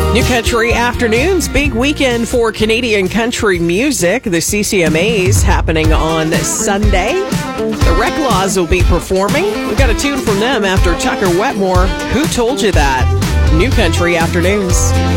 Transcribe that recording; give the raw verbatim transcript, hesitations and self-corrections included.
New Country Afternoons, big weekend for Canadian country music. The C C M As happening on Sunday. The Reclaws will be performing. We got a tune from them after Tucker Wetmore. Who told you that? New Country Afternoons.